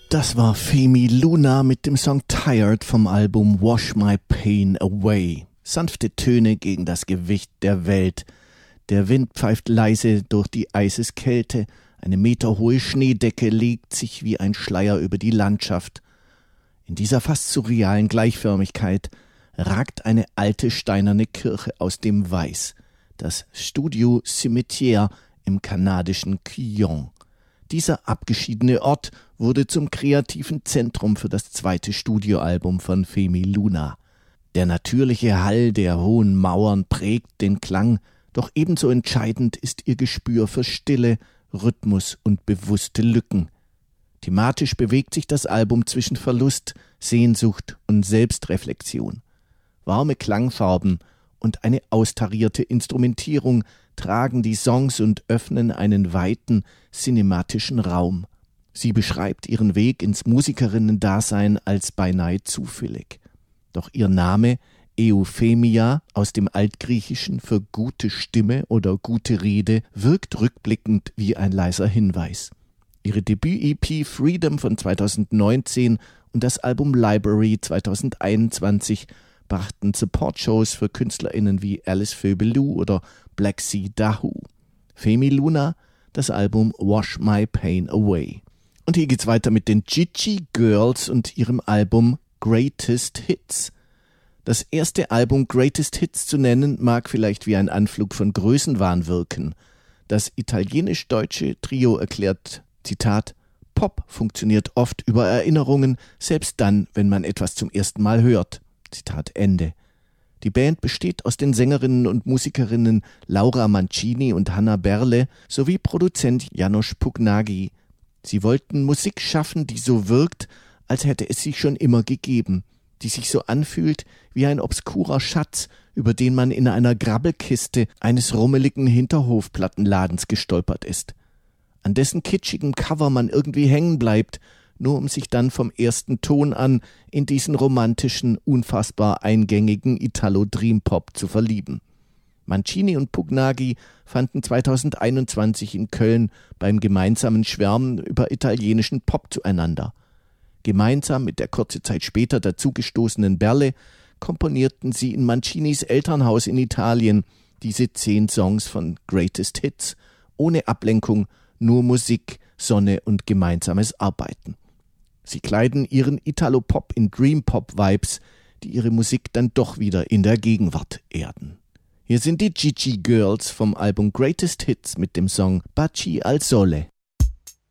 Das war Femi Luna mit dem Song Tired vom Album Wash My Pain Away. Sanfte Töne gegen das Gewicht der Welt. Der Wind pfeift leise durch die Eiseskälte. Eine meterhohe Schneedecke legt sich wie ein Schleier über die Landschaft. In dieser fast surrealen Gleichförmigkeit ragt eine alte steinerne Kirche aus dem Weiß. Das Studio Cimetière im kanadischen Quillon. Dieser abgeschiedene Ort wurde zum kreativen Zentrum für das zweite Studioalbum von Femi Luna. Der natürliche Hall der hohen Mauern prägt den Klang, doch ebenso entscheidend ist ihr Gespür für Stille, Rhythmus und bewusste Lücken. Thematisch bewegt sich das Album zwischen Verlust, Sehnsucht und Selbstreflexion. Warme Klangfarben und eine austarierte Instrumentierung tragen die Songs und öffnen einen weiten, cinematischen Raum. Sie beschreibt ihren Weg ins Musikerinnen-Dasein als beinahe zufällig. Doch ihr Name, Euphemia, aus dem Altgriechischen für gute Stimme oder gute Rede, wirkt rückblickend wie ein leiser Hinweis. Ihre Debüt-EP Freedom von 2019 und das Album Library 2021 brachten Support-Shows für KünstlerInnen wie Alice Föbelou oder Black Sea Dahu. Femi Luna, das Album Wash My Pain Away. Und hier geht's weiter mit den Gigi Girls und ihrem Album Greatest Hits. Das erste Album Greatest Hits zu nennen, mag vielleicht wie ein Anflug von Größenwahn wirken. Das italienisch-deutsche Trio erklärt, Zitat, Pop funktioniert oft über Erinnerungen, selbst dann, wenn man etwas zum ersten Mal hört. Zitat Ende. Die Band besteht aus den Sängerinnen und Musikerinnen Laura Mancini und Hanna Berle sowie Produzent János Puknágy. Sie wollten Musik schaffen, die so wirkt, als hätte es sie schon immer gegeben, die sich so anfühlt wie ein obskurer Schatz, über den man in einer Grabbelkiste eines rummeligen Hinterhofplattenladens gestolpert ist. An dessen kitschigem Cover man irgendwie hängen bleibt, nur um sich dann vom ersten Ton an in diesen romantischen, unfassbar eingängigen Italo-Dream-Pop zu verlieben. Mancini und Puknágy fanden 2021 in Köln beim gemeinsamen Schwärmen über italienischen Pop zueinander. Gemeinsam mit der kurze Zeit später dazugestoßenen Berle komponierten sie in Mancinis Elternhaus in Italien diese 10 Songs von Greatest Hits, ohne Ablenkung, nur Musik, Sonne und gemeinsames Arbeiten. Sie kleiden ihren Italo-Pop in Dream-Pop-Vibes, die ihre Musik dann doch wieder in der Gegenwart erden. Hier sind die Gigi Girls vom Album Greatest Hits mit dem Song Baci al Sole.